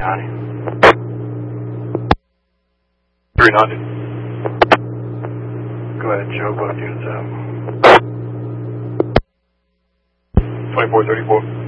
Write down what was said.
390. Go ahead, Joe. Both units out. 2434.